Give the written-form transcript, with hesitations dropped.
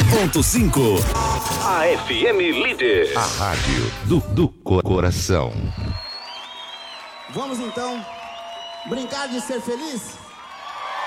90.5. A FM Líder. A rádio do coração. Vamos então brincar de ser feliz?